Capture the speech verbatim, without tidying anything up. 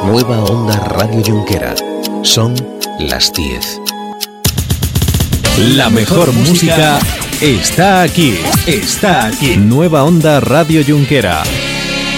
Nueva Onda Radio Junquera. Son las diez. La mejor música está aquí, está aquí. Nueva Onda Radio Junquera.